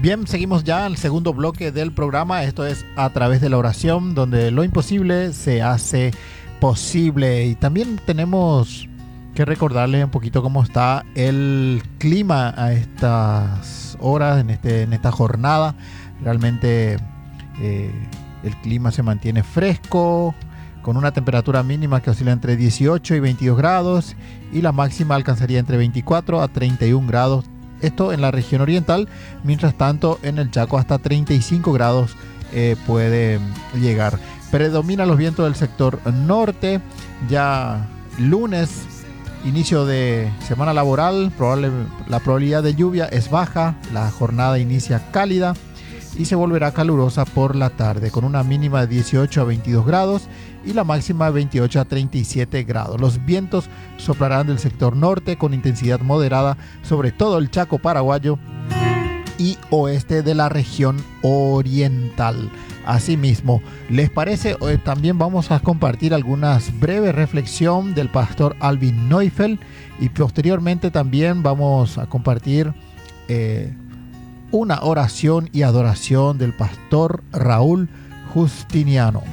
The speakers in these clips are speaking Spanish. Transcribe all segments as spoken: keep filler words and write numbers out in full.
Bien, seguimos ya al segundo bloque del programa. Esto es A Través de la Oración, donde lo imposible se hace posible. Y también tenemos que recordarles un poquito cómo está el clima a estas horas, en, este, en esta jornada. Realmente eh, el clima se mantiene fresco, con una temperatura mínima que oscila entre dieciocho y veintidós grados, y la máxima alcanzaría entre veinticuatro a treinta y un grados. Esto en la región oriental, mientras tanto en el Chaco hasta treinta y cinco grados eh, puede llegar. Predominan los vientos del sector norte. Ya lunes, inicio de semana laboral, probable, la probabilidad de lluvia es baja, la jornada inicia cálida y se volverá calurosa por la tarde, con una mínima de dieciocho a veintidós grados y la máxima de veintiocho a treinta y siete grados. Los vientos soplarán del sector norte con intensidad moderada sobre todo el Chaco paraguayo y oeste de la región oriental. Asimismo, ¿les parece? Hoy también vamos a compartir algunas breves reflexiones del pastor Alvin Neufeld, y posteriormente también vamos a compartir eh, una oración y adoración del pastor Raúl Justiniano.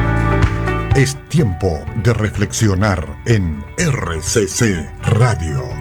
Es tiempo de reflexionar en R C C Radio.